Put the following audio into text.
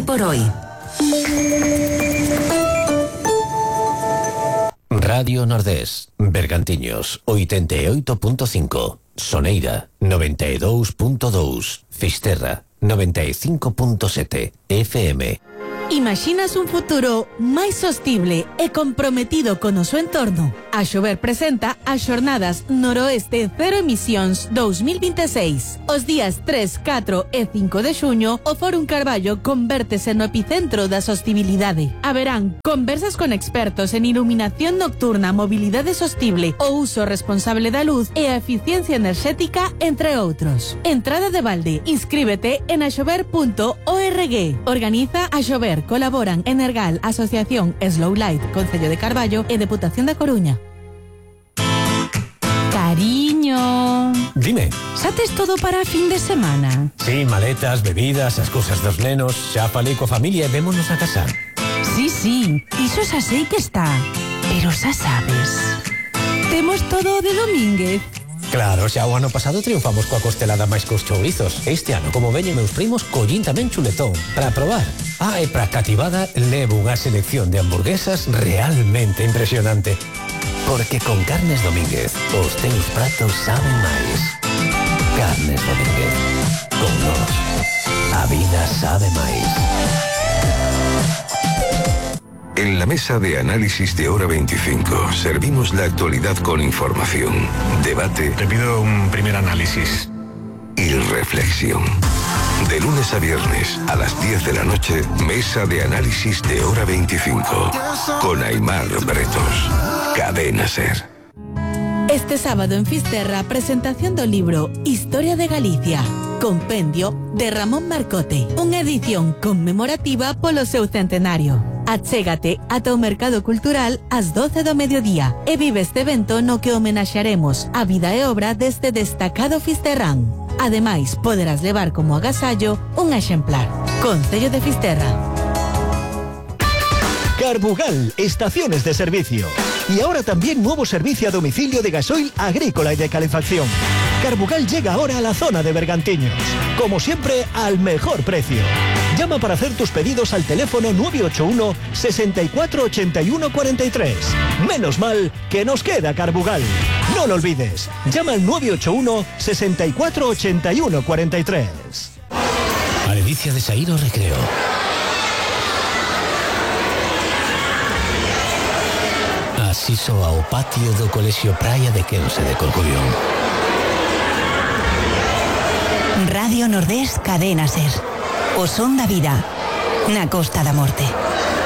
hoy por hoy. Radio Nordés, Bergantiños, 88.5, Soneira, 92.2, Fisterra, 95.7, FM. Imaxinas un futuro máis sostible e comprometido con o seu entorno? A Xover presenta as Xornadas Noroeste Cero Emisións 2026. Os días 3, 4 e 5 de xuño, o Fórum Carballo convértese no epicentro da sostibilidade. Haberán conversas con expertos en iluminación nocturna, mobilidade sostible, o uso responsable da luz e a eficiencia enerxética, entre outros. Entrada de balde. Inscríbete en axover.org. Organiza a Xover. Colaboran Energal, Asociación Slow Light, Concello de Carballo e Deputación da Coruña. Cariño. Dime. Xa tes todo para a fin de semana? Sí, maletas, bebidas, as cousas dos nenos. Xa falei coa familia e vémonos a casar. Sí, iso xa sei que está. Pero xa sabes, temos todo de Domínguez. Claro, xa o ano pasado triunfamos coa costelada máis cos chourizos. Este ano, como veñen meus primos, collín tamén chuletón para probar. E para cativada levo unha selección de hamburguesas realmente impresionante. Porque con Carnes Domínguez os teus pratos saben máis. Carnes Domínguez. Con nós, a vida sabe máis. En la mesa de análisis de Hora 25 servimos la actualidad con información, debate. Te pido un primer análisis. Y reflexión. De lunes a viernes a las 10 de la noche, mesa de análisis de Hora 25 con Aimar Bretos. Cadena Ser. Este sábado en Fisterra, presentación do libro Historia de Galicia, compendio de Ramón Marcote, unha edición conmemorativa polo seu centenario. Achégate ata o Mercado Cultural ás 12 do mediodía e vive este evento no que homenaxearemos a vida e obra deste destacado fisterrán. Ademais, poderás levar como agasallo un exemplar. Concello de Fisterra. Carbugal, estaciones de servicio. Y ahora también nuevo servicio a domicilio de gasoil agrícola y de calefacción. Carbugal llega ahora a la zona de Bergantiños. Como siempre, al mejor precio. Llama para hacer tus pedidos al teléfono 981 64 81 43. Menos mal que nos queda Carbugal. No lo olvides. Llama al 981 64 81 43. A ledicia de saír ao recreo. Asiso ao patio do Colexio Praia de Quense de Corcubión. Radio Nordés, Cadena Ser. O son da vida, na Costa da Morte.